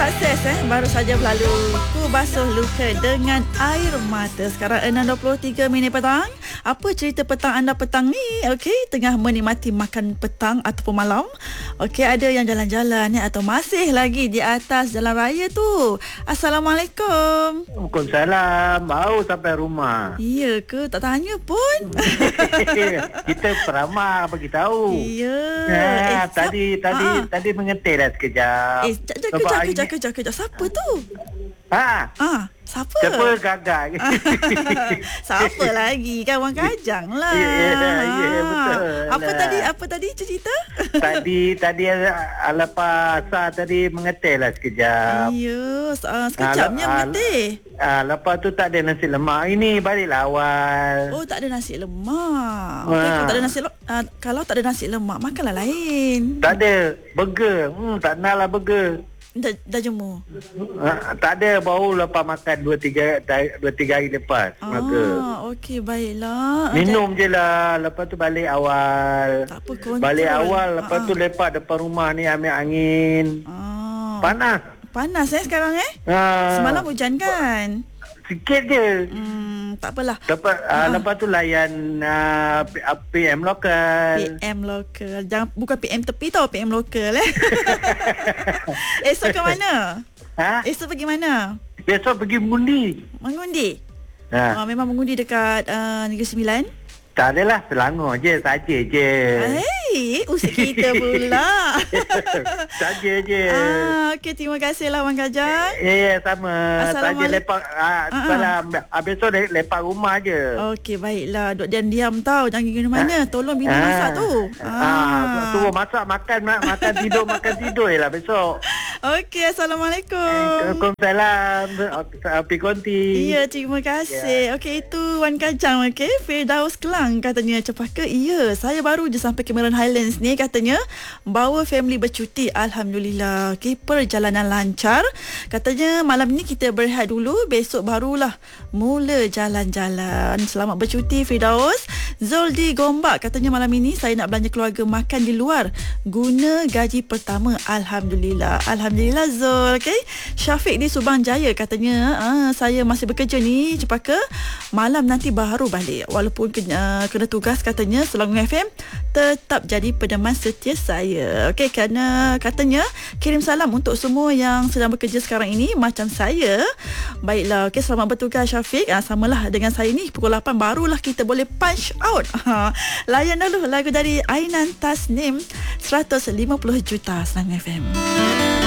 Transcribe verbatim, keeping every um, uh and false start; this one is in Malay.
Sukses eh baru saja berlalu. Ku basuh luka dengan air mata. Sekarang enam dua puluh tiga minit petang. Apa cerita petang anda petang ni? Okey, tengah menikmati makan petang ataupun malam. Okey, ada yang jalan-jalan ya, atau masih lagi di atas jalan raya tu. Assalamualaikum. Waalaikumsalam. Baru sampai rumah. Iya ke? Tak tanya pun. Kita peramah bagi tahu. Ya. Ha, Eh, tadi siap- tadi Ah, ah. tadi mengetik dah sekejap. Eh, kejap, kejap, Sebab kejap, hari kejap, ni- kejap, kejap. Siapa tu? Ha. Ah, siapa? Siapa gagak? Siapa lagi? Kan Wan Kajang lah. Ya, ya, ya, betul Apa lah. tadi? Apa tadi cerita? tadi tadi lepas asar tadi mengetik lah sekejap. Ya, uh, sekejapnya Ah, mengetih. Ah, lepas tu tak ada nasi lemak. Ini baliklah awal. Oh, tak ada nasi lemak. Okey, Ah. kalau tak ada nasi lemak, uh, kalau tak ada nasi lemak, makanlah lain. Tak ada burger. Hmm, tak nak lah burger. Dah, dah jemur. Ha, tak ada, baru lepas makan dua tiga dua tiga hari lepas burger. Ah, okey, baiklah. Minum je lah. Lepas tu balik awal. Tak apa, kontrol. Balik awal. Lepas Ah, tu lepak depan rumah ni ambil angin. Ah. Panas. Panas eh sekarang eh? Ha, Semalam hujan kan? sikit je. Hmm, tak apalah. Lepas, Ah. uh, lepas tu layan uh, P- uh, P M lokal. P M lokal. Jangan, bukan P M tepi tau, P M lokal eh. Esok ke mana? Ha? Esok pergi mana? Besok pergi mengundi. Mengundi? Ha. Ah, memang mengundi dekat uh, Negeri Sembilan? Tak adalah, Selangor je, saja je. Hei, usik kita pula. Saja je. Ah, okey, terima kasih lah Wan Kajang. Ya, ya, sama. Saja Assalamualaikum. lepak. Ah, Ah, salah. Ah, besok le- lepak rumah je. Okey, baiklah. Duk diam-diam tau. Jangan pergi mana. Tolong bini masak tu. Ah, suruh masak, makan, ma- makan tidur, makan tidur je lah besok. Okey, Assalamualaikum. Waalaikumsalam. Api konti. Ya, terima kasih. Okey, itu Wan Kajang, okey. Firdaus Kelang katanya cepaka. Ya, saya baru je sampai Cameron Highlands ni katanya. Bawa family bercuti. Alhamdulillah. Okey, perjalanan lancar. Katanya malam ni kita berehat dulu. Besok barulah mula jalan-jalan. Selamat bercuti Firdaus. Zul di Gombak katanya malam ini saya nak belanja keluarga makan di luar guna gaji pertama. Alhamdulillah. Alhamdulillah Zul. Okey. Syafiq di Subang Jaya katanya ah, saya masih bekerja ni cepaka. Malam nanti baru balik. Walaupun kena, kena tugas katanya Selangor F M tetap jadi peneman setia saya. Okey, kerana katanya kirim salam untuk semua yang sedang bekerja sekarang ini macam saya. Baiklah. Okey, selamat bertugas Syafiq. Ah, samalah dengan saya ni pukul lapan barulah kita boleh punch out. Ha, layan dulu lagu dari Ainan Tasnim seratus lima puluh juta Selangor F M.